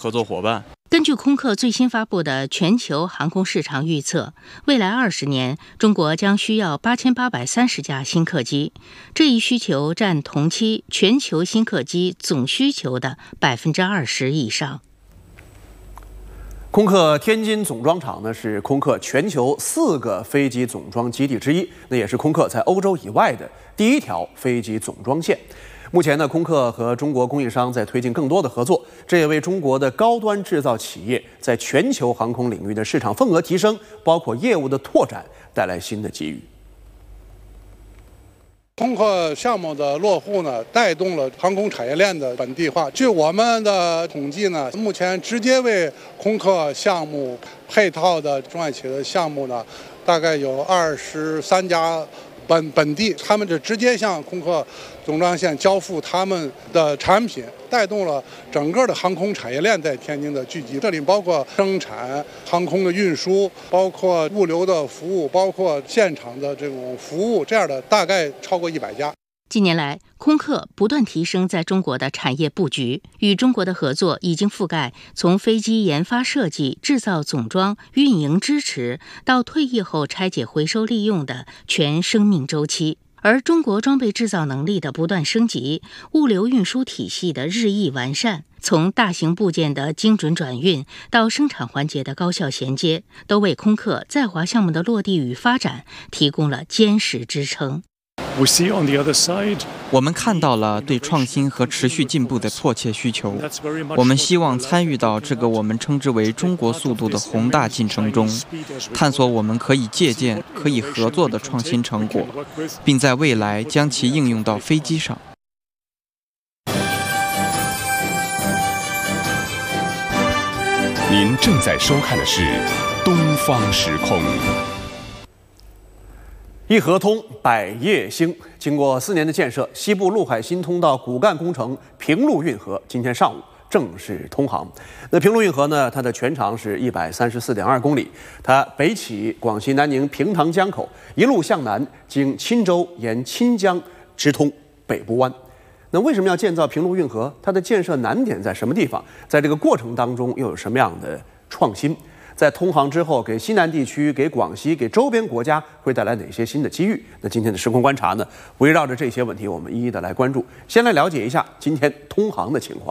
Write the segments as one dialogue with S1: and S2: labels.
S1: 合作伙伴。
S2: 根据空客最新发布的全球航空市场预测，未来20年，中国将需要8830架新客机，这一需求占同期全球新客机总需求的20%以上。
S3: 空客天津总装厂呢是空客全球4个飞机总装基地之一，那也是空客在欧洲以外的第一条飞机总装线。目前呢，空客和中国供应商在推进更多的合作，这也为中国的高端制造企业在全球航空领域的市场份额提升，包括业务的拓展带来新的机遇。
S4: 空客项目的落户呢，带动了航空产业链的本地化。据我们的统计呢，目前直接为空客项目配套的中外企业的项目呢，大概有23家本地，他们就直接向空客总装线交付他们的产品，带动了整个的航空产业链在天津的聚集。这里包括生产、航空的运输，包括物流的服务，包括现场的这种服务，这样的大概超过100家。
S2: 近年来，空客不断提升在中国的产业布局，与中国的合作已经覆盖从飞机研发设计、制造总装、运营支持到退役后拆解回收利用的全生命周期。而中国装备制造能力的不断升级，物流运输体系的日益完善，从大型部件的精准转运到生产环节的高效衔接，都为空客在华项目的落地与发展提供了坚实支撑。
S1: 我们看到了对创新和持续进步的迫切需求，我们希望参与到这个我们称之为中国速度的宏大进程中，探索我们可以借鉴、可以合作的创新成果，并在未来将其应用到飞机上。
S5: 您正在收看的是《东方时空》。
S3: 一河通，百业兴。经过4年的建设，西部陆海新通道骨干工程平陆运河今天上午正式通航。那平陆运河呢，它的全长是134.2公里，它北起广西南宁平塘江口，一路向南经钦州，沿钦江直通北部湾。那为什么要建造平陆运河？它的建设难点在什么地方？在这个过程当中又有什么样的创新？在通航之后，给西南地区、给广西、给周边国家会带来哪些新的机遇？那今天的时空观察呢，围绕着这些问题，我们一一的来关注。先来了解一下今天通航的情况。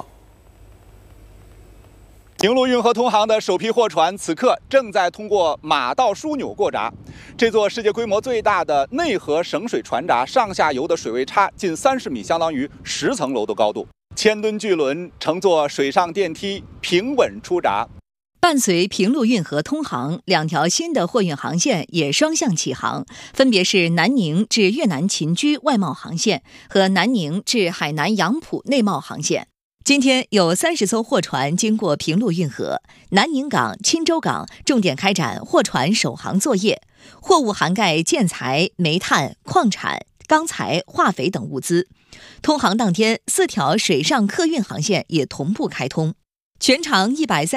S6: 平陆运河通航的首批货船此刻正在通过马道枢纽过闸。这座世界规模最大的内河省水船闸上下游的水位差近30米，相当于10层楼的高度。1000吨巨轮乘坐水上电梯平稳出闸。
S7: 伴随平陆运河通航，2条新的货运航线也双向起航，分别是南宁至越南秦居外贸航线和南宁至海南杨浦内贸航线。今天有30艘货船经过平陆运河，南宁港、钦州港重点开展货船首航作业，货物涵盖建材、煤炭、矿产、钢材、化肥等物资。通航当天，4条水上客运航线也同步开通。全长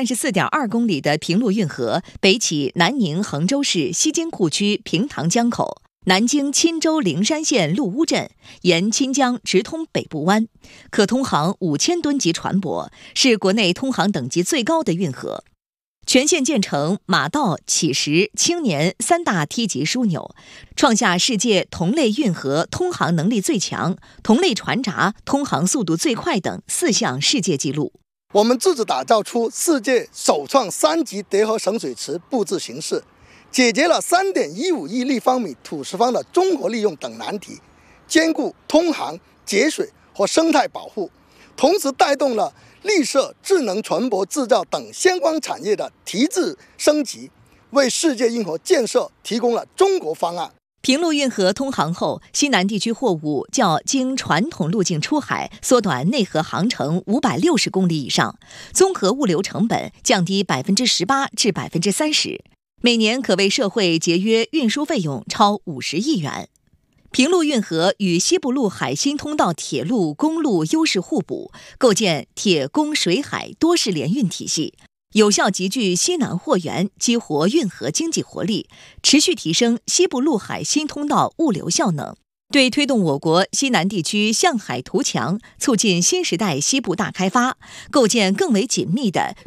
S7: 134.2公里的平陆运河北起南宁衡州市西京库区平塘江口，南经钦州灵山县陆乌镇，沿钦江直通北部湾，可通航5000吨级船舶，是国内通航等级最高的运河。全线建成马道、起石、青年3大梯级枢纽，创下世界同类运河通航能力最强、同类船闸通航速度最快等4项世界纪录。
S8: 我们自主打造出世界首创3级叠合省水池布置形式，解决了3.15亿立方米土石方的综合利用等难题，兼顾通航、节水和生态保护，同时带动了绿色、智能船舶制造等相关产业的提质升级，为世界运河建设提供了中国方案。
S7: 平陆运河通航后，西南地区货物较经传统路径出海缩短内河航程560公里以上，综合物流成本降低18%至30%，每年可为社会节约运输费用超50亿元。平陆运河与西部陆海新通道铁路、公路优势互补，构建铁公水海多式联运体系，有效集聚西南货源，激活运河经济活力，持续提升西部陆海新通道物流效能，对推动我国西南地区向海图强，促进新时代西部大开发，构建更为紧密的